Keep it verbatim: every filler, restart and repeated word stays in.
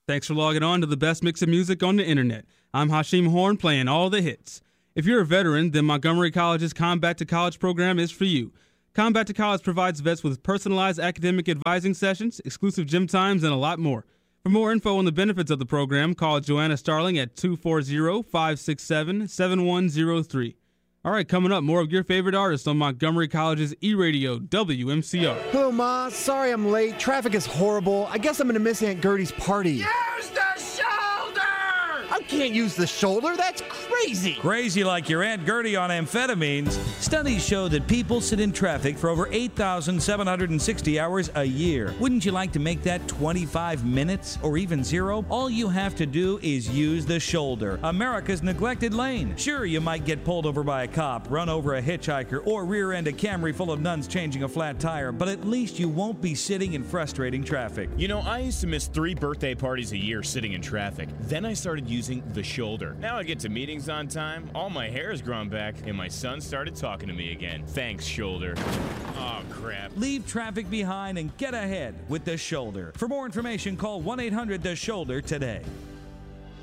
Thanks for logging on to the best mix of music on the internet. I'm Hashim Horn playing all the hits. If you're a veteran, then Montgomery College's Combat to College program is for you. Combat to College provides vets with personalized academic advising sessions, exclusive gym times, and a lot more. For more info on the benefits of the program, call Joanna Starling at two four zero, five six seven, seven one zero three. All right, coming up, more of your favorite artists on Montgomery College's E-Radio, W M C R. Hello, Ma. Sorry I'm late. Traffic is horrible. I guess I'm going to miss Aunt Gertie's party. Use the shoulder! I can't use the shoulder. That's crazy. Crazy like your Aunt Gertie on amphetamines. Studies show that people sit in traffic for over eight thousand seven hundred sixty hours a year. Wouldn't you like to make that twenty-five minutes or even zero? All you have to do is use the shoulder, America's neglected lane. Sure, you might get pulled over by a cop, run over a hitchhiker, or rear-end a Camry full of nuns changing a flat tire, but at least you won't be sitting in frustrating traffic. You know, I used to miss three birthday parties a year sitting in traffic. Then I started using the shoulder. Now I get to meetings on time, all my hair has grown back, and my son started talking to me again. Thanks, shoulder. Oh, crap. Leave traffic behind and get ahead with the shoulder. For more information, call one eight hundred the shoulder today.